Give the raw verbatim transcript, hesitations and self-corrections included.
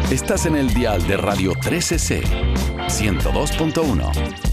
Estás en el dial de Radio trece C, ciento dos punto uno.